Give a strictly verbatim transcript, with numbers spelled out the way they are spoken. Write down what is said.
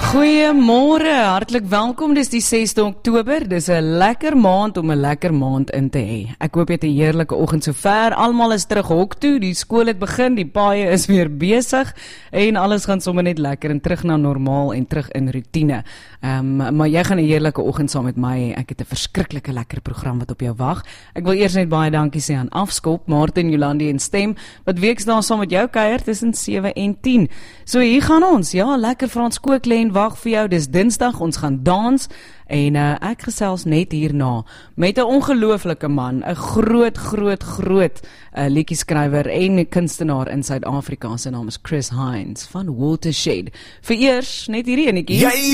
Goeiemôre, hartlik welkom, dis die sesde Oktober, dis 'n lekker maand om 'n lekker maand in te hê. Ek hoop jy het 'n heerlike oggend sover, almal is terug hok toe, die skool het begin, die paaie is weer besig, en alles gaan sommer net lekker en terug na normaal en terug in routine. Um, maar jy gaan 'n heerlike oggend saam met my, ek het 'n verskriklike lekker program wat op jou wag. Ek wil eers net baie dankie sê aan Afskop, Martin, Jolandi en Stem, wat weksdae saam met jou kuier tussen sewe en tien. So hier gaan ons, ja, lekker Frans Kooklen wag vir jou, dis Dinsdag, ons gaan dans, en uh, ek gesels net hierna, met 'n ongelooflike man, 'n groot, groot, groot uh, liedjie-skrywer en kunstenaar in Suid-Afrika, sy naam is Chris Hines, van Watershed. Vereers, net hierdie enetjie.